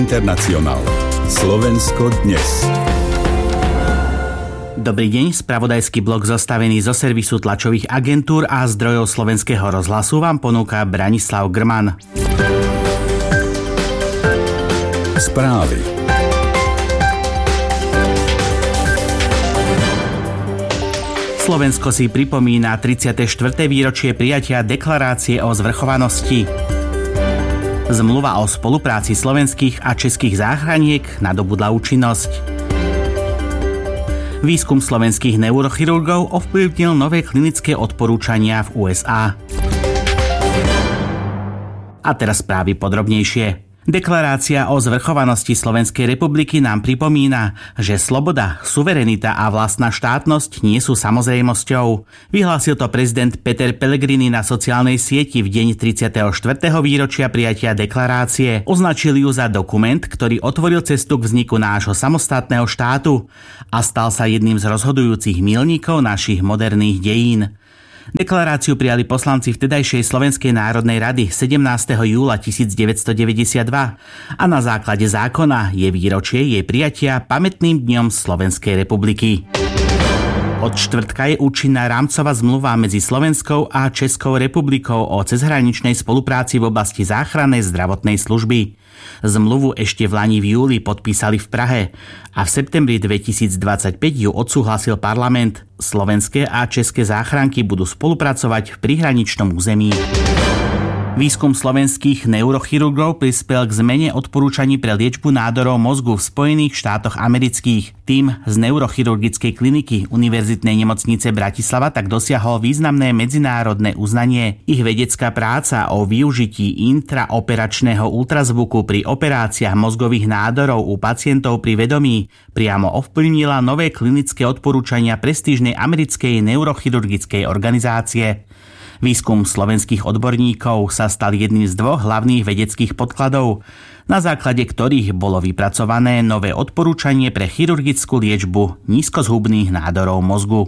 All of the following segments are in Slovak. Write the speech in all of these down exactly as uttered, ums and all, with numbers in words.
Internacionál. Slovensko dnes. Dobrý deň, spravodajský blok zostavený zo servisu tlačových agentúr a zdrojov Slovenského rozhlasu vám ponúka Branislav Grman. Správy. Slovensko si pripomína tridsiate štvrté výročie prijatia deklarácie o zvrchovanosti. Zmluva o spolupráci slovenských a českých záchraniek nadobudla účinnosť. Výskum slovenských neurochirurgov ovplyvnil nové klinické odporúčania v ú es á. A teraz správy podrobnejšie. Deklarácia o zvrchovanosti Slovenskej republiky nám pripomína, že sloboda, suverenita a vlastná štátnosť nie sú samozrejmosťou. Vyhlásil to prezident Peter Pellegrini na sociálnej sieti v deň tridsiateho štvrtého výročia prijatia deklarácie. Označil ju za dokument, ktorý otvoril cestu k vzniku nášho samostatného štátu a stal sa jedným z rozhodujúcich míľnikov našich moderných dejín. Deklaráciu prijali poslanci vtedajšej Slovenskej národnej rady sedemnásteho júla tisícdeväťstodeväťdesiatdva a na základe zákona je výročie jej prijatia pamätným dňom Slovenskej republiky. Od štvrtka je účinná rámcová zmluva medzi Slovenskou a Českou republikou o cezhraničnej spolupráci v oblasti záchrannej zdravotnej služby. Zmluvu ešte v lani v júli podpísali v Prahe a v septembri dvetisícdvadsaťpäť ju odsúhlasil parlament. Slovenské a české záchranky budú spolupracovať v prihraničnom území. Výskum slovenských neurochirurgov prispel k zmene odporúčaní pre liečbu nádorov mozgu v Spojených štátoch amerických. Tým z neurochirurgickej kliniky Univerzitnej nemocnice Bratislava tak dosiahol významné medzinárodné uznanie. Ich vedecká práca o využití intraoperačného ultrazvuku pri operáciách mozgových nádorov u pacientov pri vedomí priamo ovplyvnila nové klinické odporúčania prestížnej americkej neurochirurgickej organizácie. Výskum slovenských odborníkov sa stal jedným z dvoch hlavných vedeckých podkladov, na základe ktorých bolo vypracované nové odporúčanie pre chirurgickú liečbu nízkozhubných nádorov mozgu.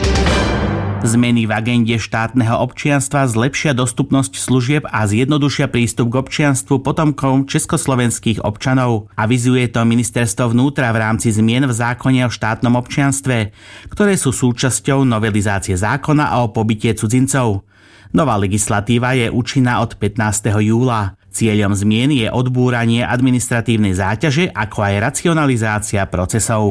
Zmeny v agende štátneho občianstva zlepšia dostupnosť služieb a zjednodušia prístup k občianstvu potomkom československých občanov. Avizuje to ministerstvo vnútra v rámci zmien v zákone o štátnom občianstve, ktoré sú súčasťou novelizácie zákona o pobyte cudzincov. Nová legislatíva je účinná od pätnásteho júla. Cieľom zmien je odbúranie administratívnej záťaže, ako aj racionalizácia procesov.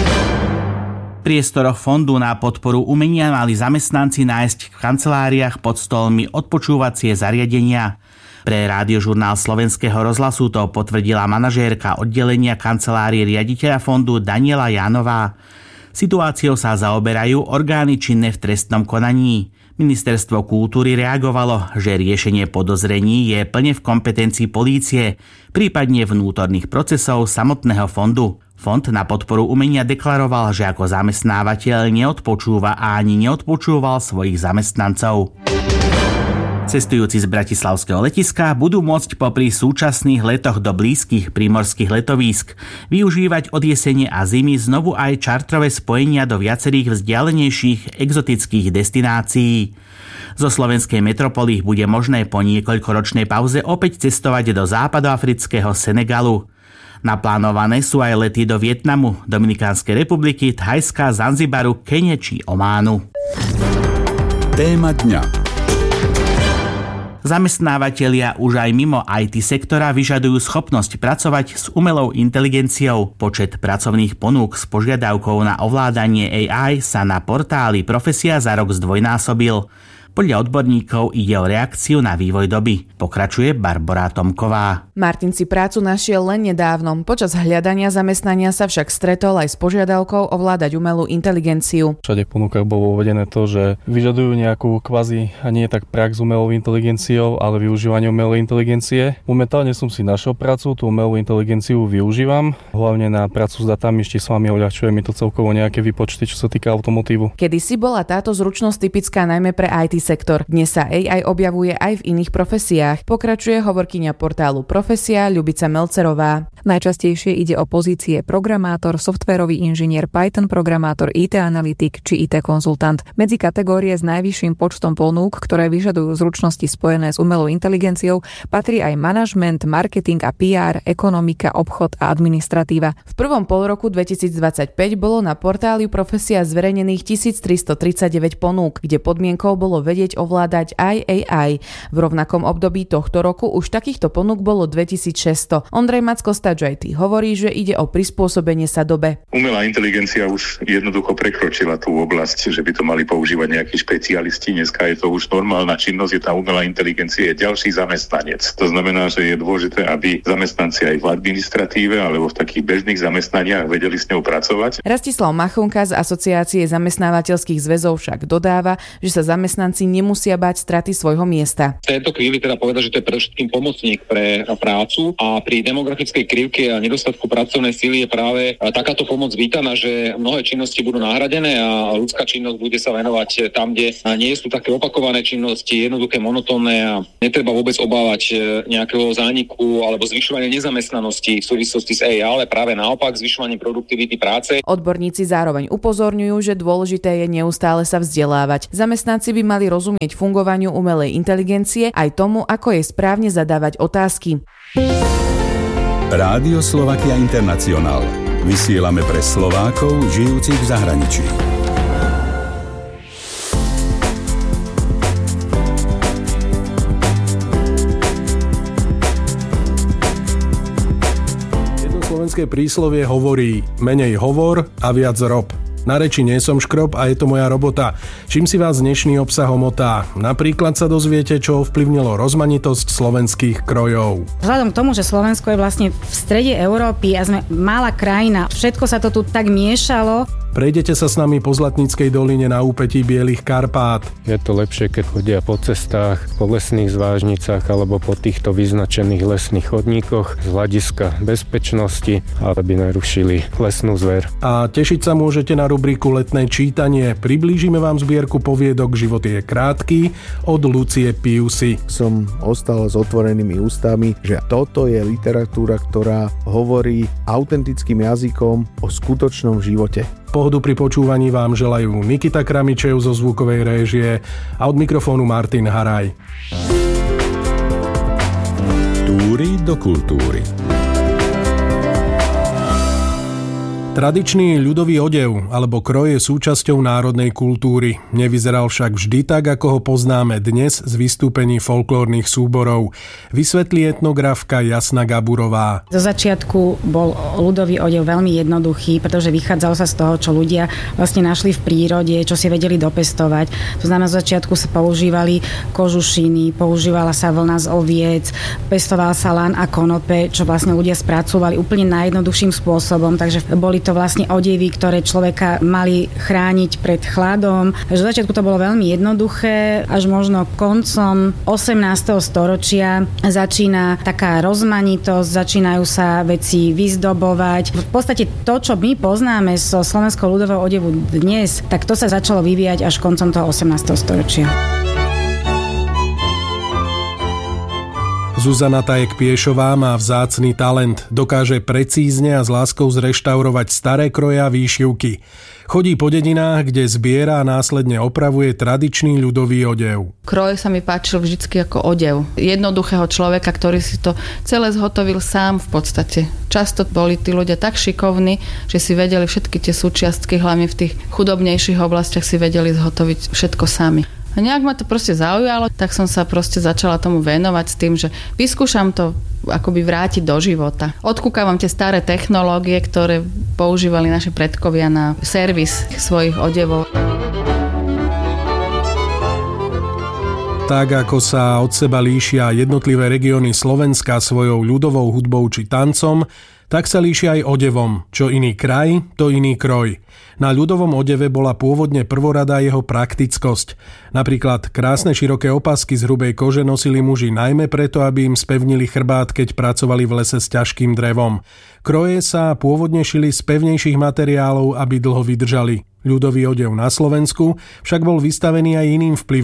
V priestoroch Fondu na podporu umenia mali zamestnanci nájsť v kanceláriách pod stolmi odpočúvacie zariadenia. Pre Rádiožurnál Slovenského rozhlasu to potvrdila manažérka oddelenia kancelárie riaditeľa fondu Daniela Jánová. Situáciou sa zaoberajú orgány činné v trestnom konaní. Ministerstvo kultúry reagovalo, že riešenie podozrení je plne v kompetencii polície, prípadne vnútorných procesov samotného fondu. Fond na podporu umenia deklaroval, že ako zamestnávateľ neodpočúva a ani neodpočúval svojich zamestnancov. Cestujúci z bratislavského letiska budú môcť popri súčasných letoch do blízkych prímorských letovísk využívať od jesene a zimy znovu aj čartrové spojenia do viacerých vzdialenejších exotických destinácií. Zo slovenskej metropoly bude možné po niekoľkoročnej pauze opäť cestovať do západoafrického Senegalu. Naplánované sú aj lety do Vietnamu, Dominikánskej republiky, Thajska, Zanzibaru, Kene či Ománu. Téma dňa. Zamestnávatelia už aj mimo í té sektora vyžadujú schopnosť pracovať s umelou inteligenciou. Počet pracovných ponúk s požiadavkou na ovládanie á í sa na portáli Profesia za rok zdvojnásobil. Podľa odborníkov ide o reakciu na vývoj doby. Pokračuje Barbora Tomková. Martin si prácu našiel len nedávno. Počas hľadania zamestnania sa však stretol aj s požiadavkou ovládať umelú inteligenciu. Všade v ponukách bolo uvedené to, že vyžadujú nejakú kvázi a nie tak prax s umelou inteligenciou, ale využívanie umelej inteligencie. Momentálne som si našiel prácu, tú umelú inteligenciu využívam, hlavne na prácu s datami, ešte s vami uľahčuje mi to celkovo nejaké výpočty, čo sa týka automotívu. Kedysi bola táto zručnosť typická najmä pre í té sektor. Dnes sa á í objavuje aj v iných profesiách. Pokračuje hovorkyňa portálu Profesia Ľubica Melcerová. Najčastejšie ide o pozície programátor, softvérový inžinier, Python programátor, í té analytik či í té konzultant. Medzi kategórie s najvyšším počtom ponúk, ktoré vyžadujú zručnosti spojené s umelou inteligenciou, patrí aj manažment, marketing a pé er, ekonomika, obchod a administratíva. V prvom polroku dvetisícdvadsaťpäť bolo na portáli Profesia zverejnených tisíctristotridsaťdeväť ponúk, kde podmienkou bolo vedieť ovládať aj á í. V rovnakom období tohto roku už takýchto ponúk bolo dvetisícšesťsto. Ondrej Macko z Touch í té hovorí, že ide o prispôsobenie sa dobe. Umelá inteligencia už jednoducho prekročila tú oblasť, že by to mali používať nejakí špecialisti. Dneska je to už normálna činnosť, je tá umelá inteligencia je ďalší zamestnanec. To znamená, že je dôležité, aby zamestnanci aj v administratíve alebo v takých bežných zamestnaniach vedeli s ňou pracovať. Rastislav Machunka z Asociácie zamestnávateľských zväzov však dodáva, že sa zamestnanci nemusia báť straty svojho miesta. V tejto chvíli teda povedať, že to je predovšetkým pomocník pre prácu a pri demografickej krivke a nedostatku pracovnej sily je práve takáto pomoc vítaná, že mnohé činnosti budú nahradené a ľudská činnosť bude sa venovať tam, kde nie sú také opakované činnosti, jednoduché, monotónne a netreba vôbec obávať nejakého zániku alebo zvyšovania nezamestnanosti v súvislosti s á í, ale práve naopak zvyšovanie produktivity práce. Odborníci zároveň upozorňujú, že dôležité je neustále sa vzdelávať. Zamestnanci by mali rozumieť fungovaniu umelej inteligencie aj tomu, ako je správne zadávať otázky. Rádio Slovakia International. Vysielame pre Slovákov žijúcich v zahraničí. Slovenské príslovie hovorí menej hovor a viac rob. Na reči nie som škrob a je to moja robota. Čím si vás dnešný obsah omotá? Napríklad sa dozviete, čo ovplyvnilo rozmanitosť slovenských krojov. Vzhľadom k tomu, že Slovensko je vlastne v strede Európy a sme malá krajina, všetko sa to tu tak miešalo. Prejdete sa s nami po Zlatníckej doline na úpetí Bielých Karpát. Je to lepšie, keď chodia po cestách, po lesných zvážnicách alebo po týchto vyznačených lesných chodníkoch z hľadiska bezpečnosti, aby nerušili lesnú zver. A tešiť sa môžete na rubriku Letné čítanie. Priblížime vám zbierku poviedok Život je krátky od Lucie Piusy. Som ostal s otvorenými ústami, že toto je literatúra, ktorá hovorí autentickým jazykom o skutočnom živote. Pohodu pri počúvaní vám želajú Nikita Kramičev zo zvukovej réžie a od mikrofónu Martin Haraj. Túry do kultúry. Tradičný ľudový odev alebo kroj je súčasťou národnej kultúry. Nevyzeral však vždy tak, ako ho poznáme dnes z vystúpení folklórnych súborov. Vysvetlí etnografka Jasna Gaburová. Zo začiatku bol ľudový odev veľmi jednoduchý, pretože vychádzalo sa z toho, čo ľudia vlastne našli v prírode, čo si vedeli dopestovať. To znamená, z začiatku sa používali kožušiny, používala sa vlna z oviec, pestoval sa lan a konope, čo vlastne ľudia spracovali úplne najjednoduchším spôsobom, takže boli to vlastne odevy, ktoré človeka mali chrániť pred chladom. Takže v začiatku to bolo veľmi jednoduché, až možno koncom osemnásteho storočia začína taká rozmanitosť, začínajú sa veci vyzdobovať. V podstate to, čo my poznáme zo slovenského ľudového odevu dnes, tak to sa začalo vyvíjať až koncom toho osemnásteho storočia. Zuzana Tajek-Piešová má vzácny talent. Dokáže precízne a s láskou zreštaurovať staré kroje a výšivky. Chodí po dedinách, kde zbiera a následne opravuje tradičný ľudový odev. Kroj sa mi páčil vždycky ako odev jednoduchého človeka, ktorý si to celé zhotovil sám v podstate. Často boli tí ľudia tak šikovní, že si vedeli všetky tie súčiastky, hlavne v tých chudobnejších oblastiach si vedeli zhotoviť všetko sami. A nejak ma to proste zaujalo, tak som sa proste začala tomu venovať s tým, že vyskúšam to akoby vrátiť do života. Odkúkavam tie staré technológie, ktoré používali naši predkovia na servis svojich odevov. Tak ako sa od seba líšia jednotlivé regióny Slovenska svojou ľudovou hudbou či tancom, tak sa líšia aj odevom. Čo iný kraj, to iný kroj. Na ľudovom odeve bola pôvodne prvoradá jeho praktickosť. Napríklad krásne široké opasky z hrubej kože nosili muži najmä preto, aby im spevnili chrbát, keď pracovali v lese s ťažkým drevom. Kroje sa pôvodne šili z pevnejších materiálov, aby dlho vydržali. Ľudový odev na Slovensku však bol vystavený aj iným vplyvom.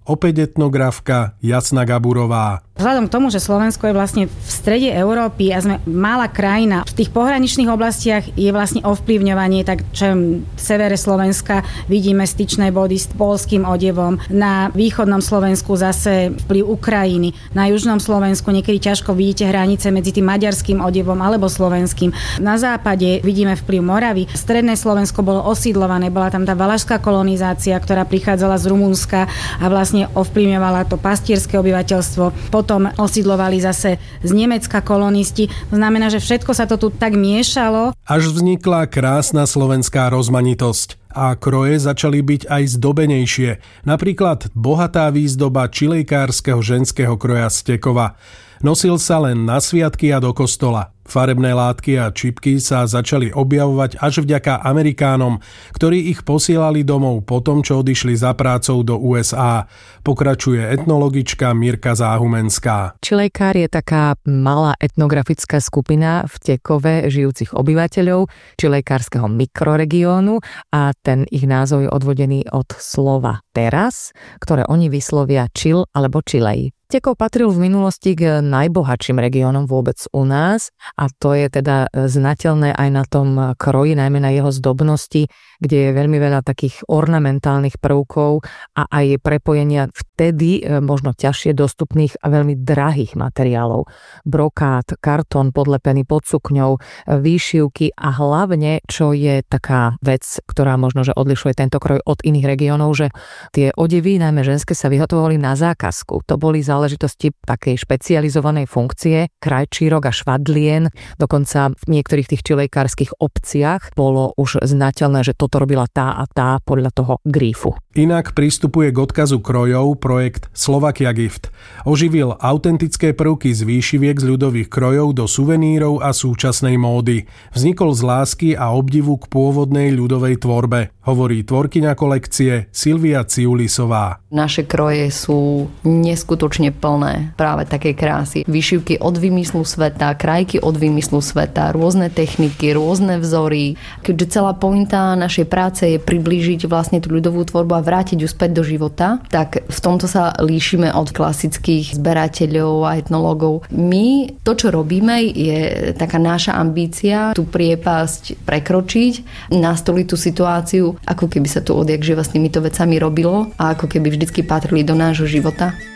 Opäť etnografka Jasna Gaburová. Vzhľadom k tomu, že Slovensko je vlastne v strede Európy a sme malá krajina, v tých pohraničných oblastiach je vlastne ovplyvňovanie, tak čo v severe Slovenska vidíme styčné body s poľským odevom, na východnom Slovensku zase vplyv Ukrajiny, na južnom Slovensku niekedy ťažko vidíte hranice medzi tým maďarským odevom alebo slovenským. Na západe vidíme vplyv Moravy. Stredné Slovensko bolo osídlované, bola tam tá valašská kolonizácia, ktorá prichádzala z Rumunska a vlastne ovplyvňovala to pastierské obyvateľstvo. Potom osídlovali zase z Nemecka kolonisti. To znamená, že všetko sa to tu tak miešalo. Až vznikla krásna slovenská rozmanitosť a kroje začali byť aj zdobenejšie. Napríklad bohatá výzdoba čilejkárskeho ženského kroja z Tekova. Nosil sa len na sviatky a do kostola. Farebné látky a čipky sa začali objavovať až vďaka Amerikánom, ktorí ich posielali domov po tom, čo odišli za prácou do ú es á. Pokračuje etnologička Mirka Záhumenská. Čilejkár je taká malá etnografická skupina v Tekove žijúcich obyvateľov čilejkárskeho mikroregiónu a ten ich názov je odvodený od slova teras, ktoré oni vyslovia čil alebo čilej. Tekov patril v minulosti k najbohatším regiónom vôbec u nás a to je teda znateľné aj na tom kroji, najmä na jeho zdobnosti, kde je veľmi veľa takých ornamentálnych prvkov a aj prepojenia vtedy možno ťažšie dostupných a veľmi drahých materiálov. Brokát, kartón podlepený pod sukňou, výšivky a hlavne, čo je taká vec, ktorá možno, že odlišuje tento kroj od iných regiónov, že tie odevy, najmä ženské, sa vyhotovovali na zákazku. To boli záležitosti takej špecializovanej funkcie, krajčírok a švadlien. Dokonca v niektorých tých čilejkárskych obciach bolo už znateľné, že toto robila tá a tá podľa toho grífu. Inak pristupuje k odkazu krojov projekt Slovakia Gift. Oživil autentické prvky z výšiviek z ľudových krojov do suvenírov a súčasnej módy. Vznikol z lásky a obdivu k pôvodnej ľudovej tvorbe, hovorí tvorkyňa kolekcie Silvia Ciulisová. Naše kroje sú neskutočne plné práve takej krásy. Výšivky od vymyslu sveta, krajky od vymyslu sveta, rôzne techniky, rôzne vzory. Keďže celá pointa našej práce je priblížiť vlastne tú ľudovú tvorbu a vrátiť ju späť do života, tak v tomto sa líšime od klasických zberateľov a etnológov. My to, čo robíme, je taká naša ambícia tú priepasť prekročiť, nastoliť tú situáciu, ako keby sa tu odjak živa s týmito vecami robilo a ako keby vždycky patrili do nášho života.